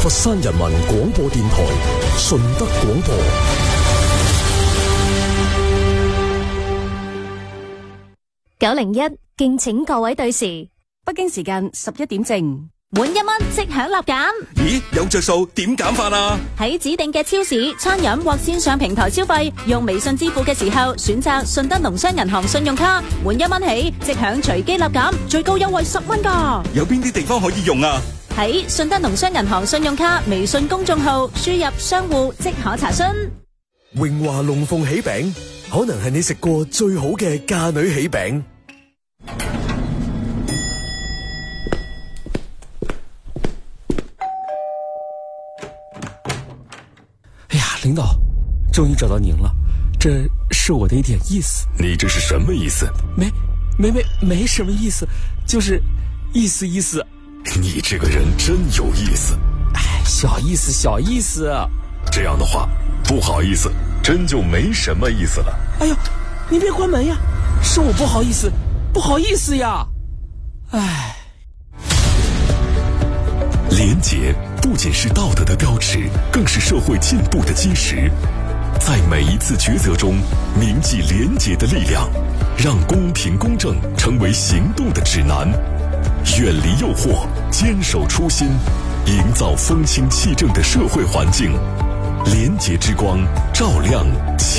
佛山人民廣播電台順德廣播。 901，敬請各位對時。 北京時間11點正。 滿1蚊即享立減。 咦，有着數點減法啊？ 喺指定嘅超市、餐飲或線上平台消費，用微信支付嘅時候，選擇順德農商銀行信用卡，滿1蚊起即享隨機立減，最高優惠10蚊㗎。 有邊啲地方可以用啊？ 喺順德農商銀行信用卡微信公眾號輸入商戶即可查詢。 榮華龍鳳喜餅，可能係你食過最好嘅嫁女喜餅。 領導，終於找到您了，這是我的一點意思。 你這是什麼意思？ 沒什麼意思，就是意思。 你這個人真有意思。 哎，小意思。 這樣的話，不好意思，真就沒什麼意思了。 哎呦，你別關門呀，是我不好意思呀。哎， 廉潔不僅是道德的標尺，更是社會進步的基石。在每一次抉擇中，銘記廉潔的力量，讓公平公正成為行動的指南。遠離誘惑，堅守初心，營造風清氣正的社會環境。廉潔之光照亮